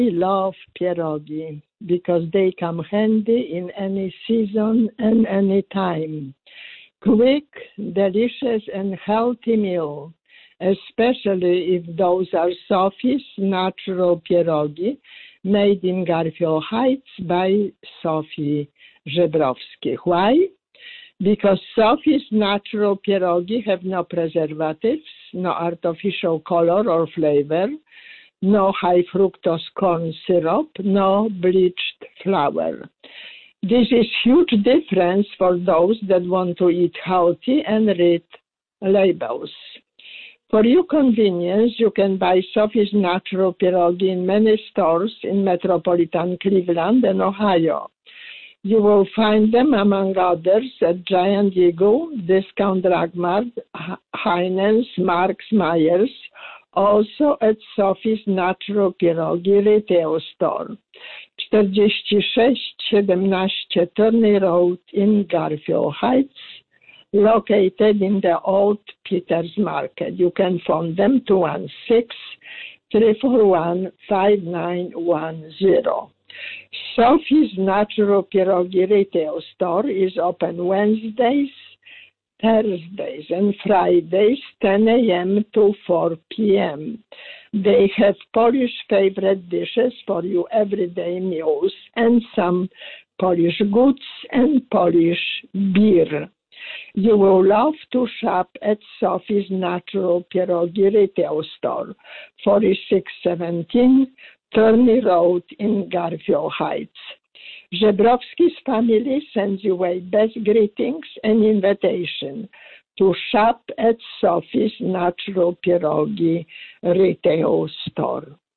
love pierogi because they come handy in any season and any time. Quick, delicious, and healthy meal, especially if those are Sophie's natural pierogi made in Garfield Heights by Sophie Żebrowski. Why? Because Sophie's natural pierogi have no preservatives, no artificial color or flavor, no high fructose corn syrup, no bleached flour. This is huge difference for those that want to eat healthy and read labels. For your convenience, you can buy Sophie's natural pierogi in many stores in metropolitan Cleveland and Ohio. You will find them, among others, at Giant Eagle, Discount Drug Mart, Heinen's, Marks, Myers, also at Sophie's Natural Pierogi retail store, 4617 Turney Road in Garfield Heights, located in the Old Peters Market. You can phone them 216-341-5910. Sophie's Natural Pierogi retail store is open Wednesdays, Thursdays, and Fridays, 10 a.m. to 4 p.m. They have Polish favorite dishes for your everyday meals and some Polish goods and Polish beer. You will love to shop at Sophie's Natural Pierogi retail store, 4617 Turney Road in Garfield Heights. Żebrowski's family sends you a best greetings and invitation to shop at Sophie's Natural Pierogi retail store.